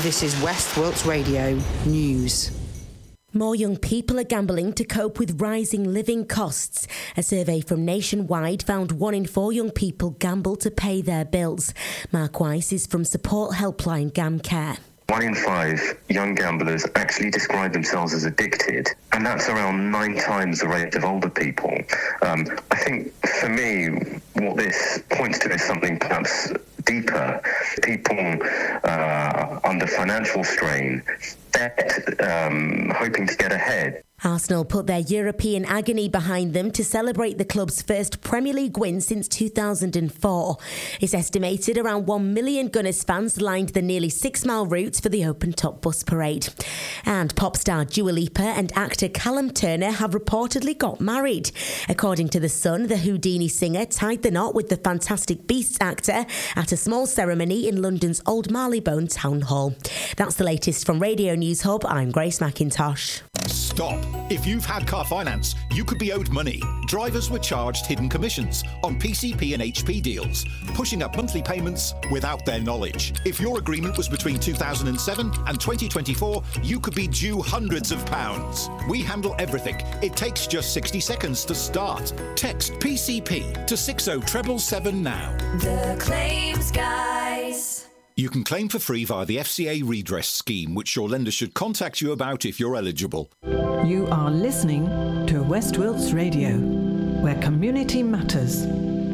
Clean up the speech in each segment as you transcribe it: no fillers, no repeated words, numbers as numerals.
This is West Wilts Radio News. More young people are gambling to cope with rising living costs. A survey from Nationwide found 1 in 4 young people gamble to pay their bills. Mark Weiss is from support helpline GamCare. 1 in 5 young gamblers actually describe themselves as addicted, and that's around 9 times the rate of older people. I think, for me, what this points to is something perhaps deeper. People under financial strain, debt, hoping to get ahead. Arsenal put their European agony behind them to celebrate the club's first Premier League win since 2004. It's estimated around 1 million Gunners fans lined the nearly 6-mile route for the open-top bus parade. And pop star Dua Lipa and actor Callum Turner have reportedly got married. According to The Sun, the Houdini singer tied the knot with the Fantastic Beasts actor at a small ceremony in London's Old Marylebone Town Hall. That's the latest from Radio News Hub. I'm Grace McIntosh. Stop. If you've had car finance, you could be owed money. Drivers were charged hidden commissions on PCP and HP deals, pushing up monthly payments without their knowledge. If your agreement was between 2007 and 2024, you could be due hundreds of pounds. We handle everything. It takes just 60 seconds to start. Text PCP to 60777 now. The Claims Guys. You can claim for free via the FCA redress scheme, which your lender should contact you about if you're eligible. You are listening to West Wilts Radio, where community matters.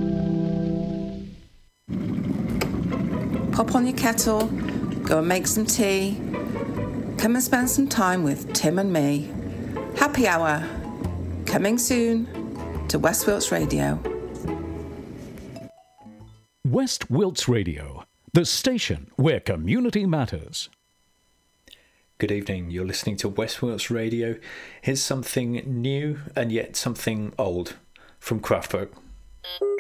Pop on your kettle, go and make some tea. Come and spend some time with Tim and me. Happy Hour, coming soon to West Wilts Radio. West Wilts Radio, the station where community matters. Good evening, you're listening to West Wilts Radio. Here's something new and yet something old from Kraftwerk.